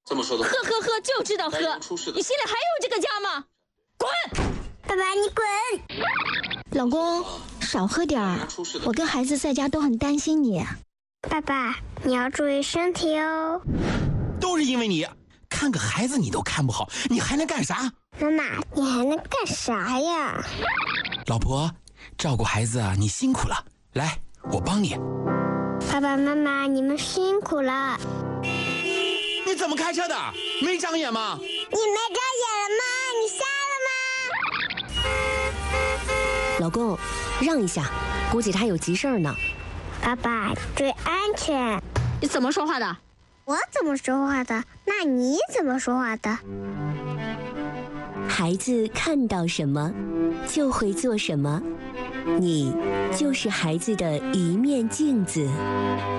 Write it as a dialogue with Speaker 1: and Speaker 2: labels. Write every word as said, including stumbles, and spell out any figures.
Speaker 1: 这么说的，
Speaker 2: 喝喝喝就知道喝，你心里还有这个家吗？滚！
Speaker 3: 爸爸，你滚！
Speaker 4: 老公，少喝点儿，我跟孩子在家都很担心你。
Speaker 3: 爸爸，你要注意身体哦。
Speaker 5: 都是因为你，看个孩子你都看不好，你还能干啥？
Speaker 3: 妈妈，你还能干啥呀？
Speaker 5: 老婆，照顾孩子啊，你辛苦了，来，我帮你。
Speaker 3: 爸爸妈妈，你们辛苦了。
Speaker 5: 你怎么开车的？没长眼吗？
Speaker 3: 你没长眼了吗？你瞎了吗？
Speaker 6: 老公，让一下，估计他有急事儿呢。
Speaker 3: 爸爸，注意安全。
Speaker 2: 你怎么说话的？
Speaker 3: 我怎么说话的？那你怎么说话的？
Speaker 6: 孩子看到什么，就会做什么。你就是孩子的一面镜子。